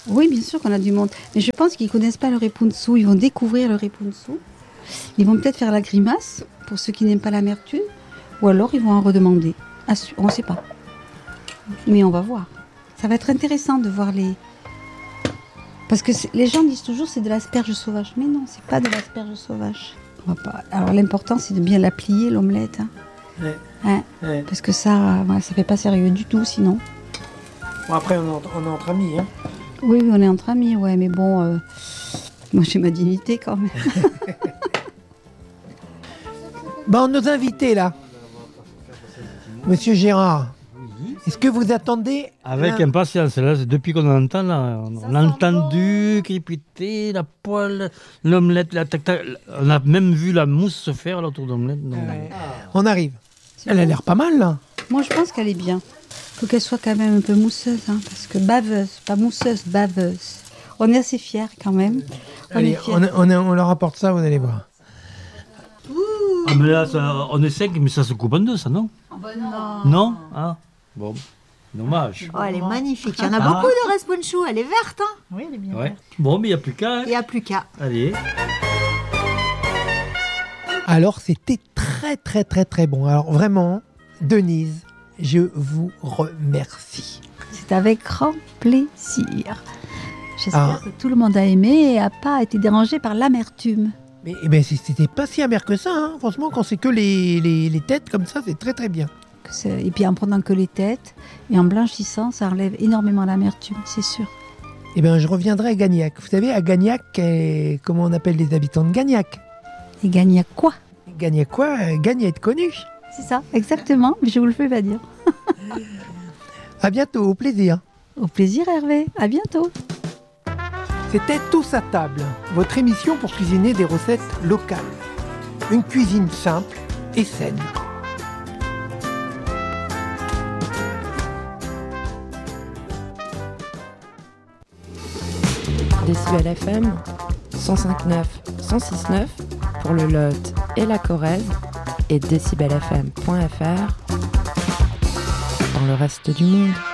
Oui, bien sûr qu'on a du monde. Mais je pense qu'ils ne connaissent pas le repunsu. Ils vont découvrir le repunsu. Ils vont peut-être faire la grimace, pour ceux qui n'aiment pas l'amertume. Ou alors, ils vont en redemander. On ne sait pas. Mais on va voir. Ça va être intéressant de voir les... Parce que les gens disent toujours c'est de l'asperge sauvage. Mais non, c'est pas de l'asperge sauvage. On va pas... Alors, l'important, c'est de bien la plier, l'omelette. Hein. Ouais. Hein Ouais. Parce que ça fait pas sérieux du tout, sinon. Bon, après, on est entre amis. Hein. Oui, on est entre amis, ouais, mais bon, moi j'ai ma dignité quand même. Bon, nos invités, là. Monsieur Gérard, est-ce que vous attendez Avec impatience, là, depuis qu'on entend, là, on a entendu crépiter la poêle, l'omelette, on a même vu la mousse se faire là, autour de l'omelette. On arrive. Elle a l'air pas mal, là. Moi je pense qu'elle est bien. Faut qu'elle soit quand même un peu mousseuse, hein, parce que baveuse, pas mousseuse, baveuse. On est assez fiers quand même. Allez, on leur apporte ça, vous allez voir. Ah, mais là, on est 5, mais ça se coupe en deux, ça, non? Non. Ah, bon, dommage. Oh, elle est magnifique. Il y en a beaucoup de responchou. Elle est verte, hein? Oui, elle est bien. Ouais. Bon, mais il n'y a plus qu'à. Hein. Il n'y a plus qu'à. Allez. Alors, c'était très, très, très, très bon. Alors, vraiment, Denise, je vous remercie. C'est avec grand plaisir. J'espère que tout le monde a aimé et n'a pas été dérangé par l'amertume. Mais c'était pas si amer que ça, hein. Franchement, quand c'est que les têtes comme ça, c'est très, très bien. Et puis en prenant que les têtes et en blanchissant, ça enlève énormément l'amertume, c'est sûr. Eh bien, je reviendrai à Gagnac. Vous savez, à Gagnac, comment on appelle les habitants de Gagnac? Et Gagnac quoi? Gagnac quoi? Gagnette connue. C'est ça, exactement, mais je vous le fais pas dire. À bientôt, au plaisir. Au plaisir Hervé, à bientôt. C'était Tous à table, votre émission pour cuisiner des recettes locales. Une cuisine simple et saine. Décibel FM 105.9, 106.9 pour le Lot et la Corrèze et décibelfm.fr dans le reste du monde.